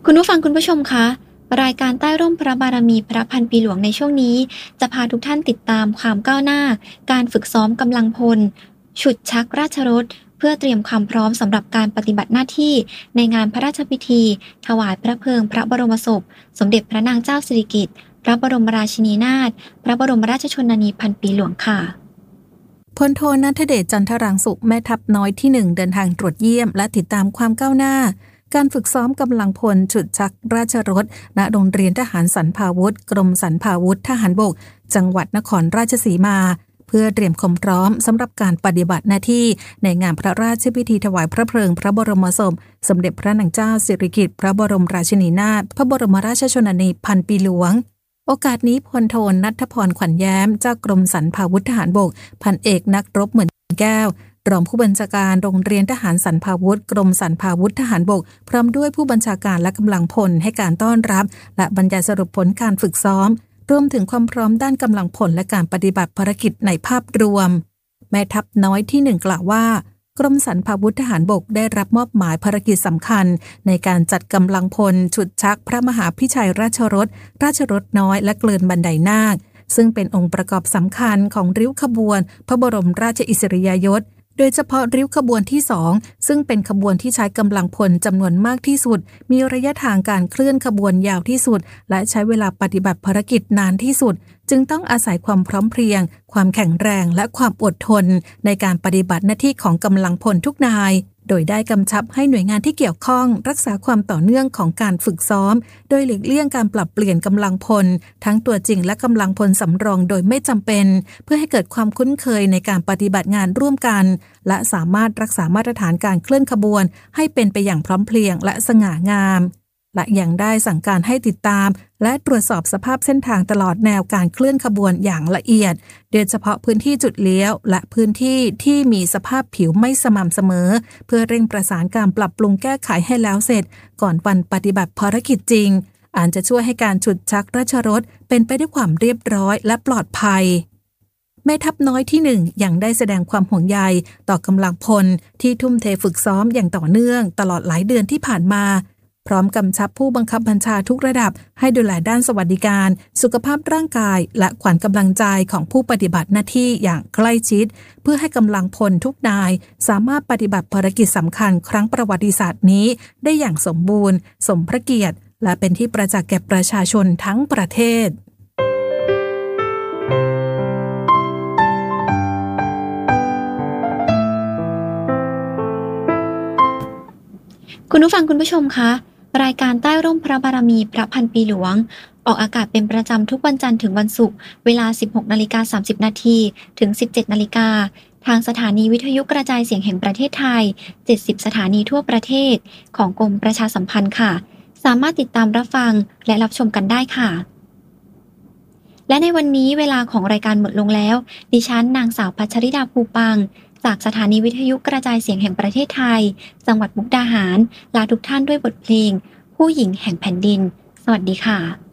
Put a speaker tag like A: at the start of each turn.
A: คุณผู้ฟังคุณผู้ชมคะรายการใต้ร่มพระบารมีพระพันปีหลวงในช่วงนี้จะพาทุกท่านติดตามความก้าวหน้าการฝึกซ้อมกำลังพลฉุดชักราชรถเพื่อเตรียมความพร้อมสำหรับการปฏิบัติหน้าที่ในงานพระราชพิธีถวายพระเพลิงพระบรมศพสมเด็จพระนางเจ้าสิริกิติ์พระบรมราชินีนาถพระบรมราชชนนีพันปีหลวงค่ะ
B: พลโทณัฐเดชจันทรังสุขแม่ทัพน้อยที่1เดินทางตรวจเยี่ยมและติดตามความก้าวหน้าการฝึกซ้อมกำลังพลฉุดชักราชรถณโรงเรียนทหารสรรพาวุธกรมสรรพาวุธทหารบกจังหวัดนครราชสีมาเพื่อเตรียมความพร้อมสำหรับการปฏิบัติหน้าที่ในงานพระราชพิธีถวายพระเพลิงพระบรมศพสมเด็จพระนางเจ้าสิริกิติ์พระบรมราชินีนาถพระบรมราชชนนีพันปีหลวงโอกาสนี้พลโทณัฐพรขวัญแย้มเจ้ากรมสรรพาวุธทหารบกพันเอกนักรบเหมือนแก้วรองผู้บัญชาการโรงเรียนทหารสรรพาวุธกรมสรรพาวุธทหารบกพร้อมด้วยผู้บัญชาการและกำลังพลให้การต้อนรับและบรรยายสรุปผลการฝึกซ้อมรวมถึงความพร้อมด้านกำลังพลและการปฏิบัติภารกิจในภาพรวมแม่ทัพน้อยที่1กล่าวว่ากรมสรรพาวุธทหารบกได้รับมอบหมายภารกิจสำคัญในการจัดกำลังพลฉุดชักพระมหาพิชัยราชรถน้อยและเกลินบันไดนาคซึ่งเป็นองค์ประกอบสำคัญของริ้วขบวนพระบรมราชอิสริยยศโดยเฉพาะริ้วขบวนที่2ซึ่งเป็นขบวนที่ใช้กำลังพลจำนวนมากที่สุดมีระยะทางการเคลื่อนขบวนยาวที่สุดและใช้เวลาปฏิบัติภารกิจนานที่สุดจึงต้องอาศัยความพร้อมเพรียงความแข็งแรงและความอดทนในการปฏิบัติหน้าที่ของกำลังพลทุกนายโดยได้กำชับให้หน่วยงานที่เกี่ยวข้องรักษาความต่อเนื่องของการฝึกซ้อมโดยหลีกเลี่ยงการปรับเปลี่ยนกำลังพลทั้งตัวจริงและกำลังพลสำรองโดยไม่จำเป็นเพื่อให้เกิดความคุ้นเคยในการปฏิบัติงานร่วมกันและสามารถรักษามาตรฐานการเคลื่อนขบวนให้เป็นไปอย่างพร้อมเพรียงและสง่างามและยังได้สั่งการให้ติดตามและตรวจสอบสภาพเส้นทางตลอดแนวการเคลื่อนขบวนอย่างละเอียดโดยเฉพาะพื้นที่จุดเลี้ยวและพื้นที่ที่มีสภาพผิวไม่สม่ำเสมอเพื่อเร่งประสานการปรับปรุงแก้ไขให้แล้วเสร็จก่อนวันปฏิบัติภารกิจจริงอาจจะช่วยให้การฉุดชักราชรถเป็นไปด้วยความเรียบร้อยและปลอดภัยแม่ทัพน้อยที่1ยังได้แสดงความห่วงใยต่อกำลังพลที่ทุ่มเทฝึกซ้อมอย่างต่อเนื่องตลอดหลายเดือนที่ผ่านมาพร้อมกำชับผู้บังคับบัญชาทุกระดับให้ดูแลด้านสวัสดิการสุขภาพร่างกายและขวัญกำลังใจของผู้ปฏิบัติหน้าที่อย่างใกล้ชิดเพื่อให้กำลังพลทุกนายสามารถปฏิบัติภารกิจสำคัญครั้งประวัติศาสตร์นี้ได้อย่างสมบูรณ์สมพระเกียรติและเป็นที่ประจักษ์แก่ประชาชนทั้งประเทศ
A: คุณผู้ฟังคุณผู้ชมคะรายการใต้ร่มพระบารมีพระพันปีหลวงออกอากาศเป็นประจำทุกวันจันทร์ถึงวันศุกร์เวลา 16:30 นาทีถึง 17:00 นทางสถานีวิทยุกระจายเสียงแห่งประเทศไทย70สถานีทั่วประเทศของกรมประชาสัมพันธ์ค่ะสามารถติดตามรับฟังและรับชมกันได้ค่ะและในวันนี้เวลาของรายการหมดลงแล้วดิฉันนางสาวพัชริดาภูปังจากสถานีวิทยุกระจายเสียงแห่งประเทศไทยจังหวัดมุกดาหารลาทุกท่านด้วยบทเพลงผู้หญิงแห่งแผ่นดินสวัสดีค่ะ